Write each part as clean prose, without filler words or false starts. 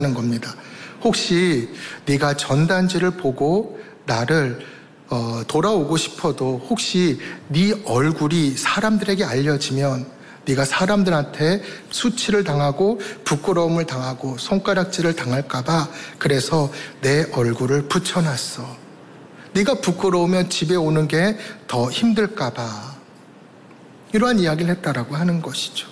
겁니다. 혹시 네가 전단지를 보고 나를 돌아오고 싶어도 혹시 네 얼굴이 사람들에게 알려지면 네가 사람들한테 수치를 당하고 부끄러움을 당하고 손가락질을 당할까봐 그래서 내 얼굴을 붙여놨어. 네가 부끄러우면 집에 오는 게 더 힘들까봐 이러한 이야기를 했다라고 하는 것이죠.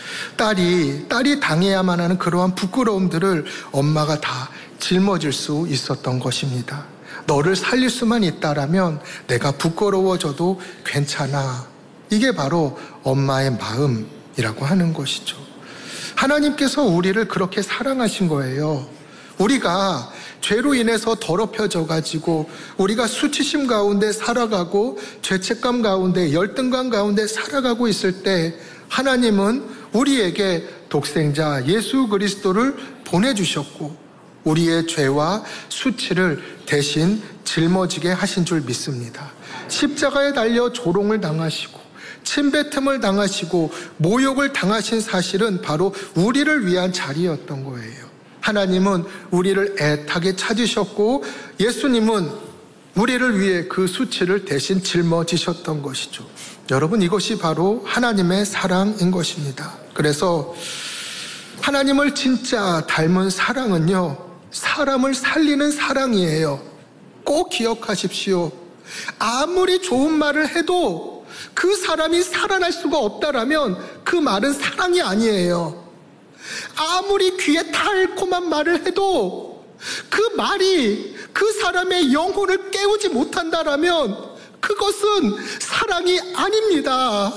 딸이 당해야만 하는 그러한 부끄러움들을 엄마가 다 짊어질 수 있었던 것입니다. 너를 살릴 수만 있다라면 내가 부끄러워져도 괜찮아. 이게 바로 엄마의 마음이라고 하는 것이죠. 하나님께서 우리를 그렇게 사랑하신 거예요. 우리가 죄로 인해서 더럽혀져 가지고 우리가 수치심 가운데 살아가고 죄책감 가운데 열등감 가운데 살아가고 있을 때 하나님은 우리에게 독생자 예수 그리스도를 보내주셨고 우리의 죄와 수치를 대신 짊어지게 하신 줄 믿습니다. 십자가에 달려 조롱을 당하시고 침뱉음을 당하시고 모욕을 당하신 사실은 바로 우리를 위한 자리였던 거예요. 하나님은 우리를 애타게 찾으셨고 예수님은 우리를 위해 그 수치를 대신 짊어지셨던 것이죠. 여러분, 이것이 바로 하나님의 사랑인 것입니다. 그래서 하나님을 진짜 닮은 사랑은요, 사람을 살리는 사랑이에요. 꼭 기억하십시오. 아무리 좋은 말을 해도 그 사람이 살아날 수가 없다라면 그 말은 사랑이 아니에요. 아무리 귀에 달콤한 말을 해도 그 말이 그 사람의 영혼을 깨우지 못한다라면 그것은 사랑이 아닙니다.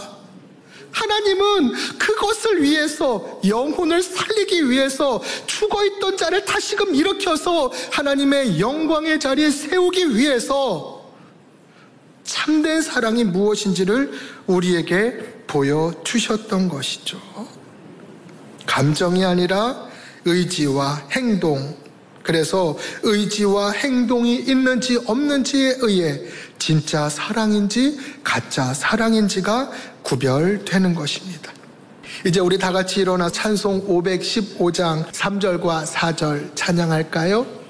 하나님은 그것을 위해서 영혼을 살리기 위해서 죽어있던 자를 다시금 일으켜서 하나님의 영광의 자리에 세우기 위해서 참된 사랑이 무엇인지를 우리에게 보여주셨던 것이죠. 감정이 아니라 의지와 행동. 그래서 의지와 행동이 있는지 없는지에 의해 진짜 사랑인지 가짜 사랑인지가 구별되는 것입니다. 이제 우리 다 같이 일어나 찬송 515장 3절과 4절 찬양할까요?